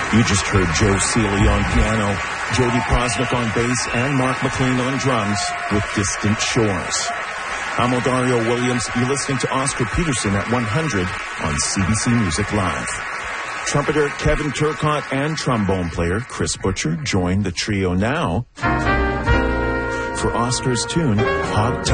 You just heard Joe Seeley on piano, Jody Prosnick on bass, and Mark McLean on drums with Distant Shores. I'm Odario Williams. You're listening to Oscar Peterson at 100 on CBC Music Live. Trumpeter Kevin Turcotte and trombone player Chris Butcher join the trio now for Oscar's tune, Hot